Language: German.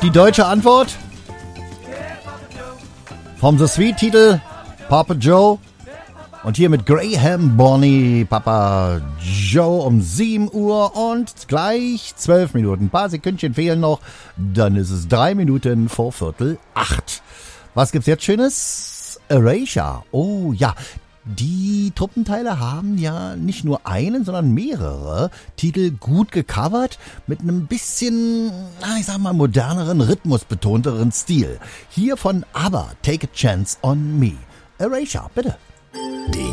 Die deutsche Antwort vom The Sweet-Titel Papa Joe. Und hier mit Graham Bonny, Papa Joe um 7 Uhr und gleich 12 Minuten. Ein paar Sekündchen fehlen noch, dann ist es 3 Minuten vor 7:45. Was gibt's jetzt Schönes? Erasure. Oh ja, die Truppenteile haben ja nicht nur einen, sondern mehrere Titel gut gecovert mit einem bisschen, ich sag mal, moderneren, rhythmusbetonteren Stil. Hier von ABBA, Take a Chance on Me. Erasure, bitte. Die